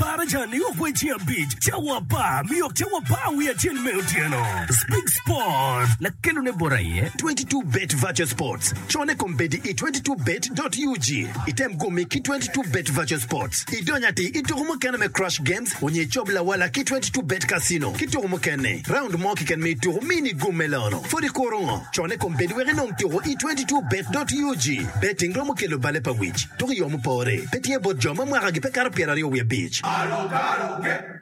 para jani ukwechi beach chawapa miok chawapa we chin meutiano Speak Sport na kelu ne boraye 22bet virtual sports chone kombedi i22bet.ug item gomi ki 22bet virtual sports idonyati iturumukene me crush games onye chobla wala ki 22bet casino kiturumukene round mo ki ken me turumini gumelano fori korongo chone kombedi we renong turo i22bet.ug betting romukelo bale pa wich tori yomupore petie bodjoma mwagagi pe karpiera yo we beach Alo,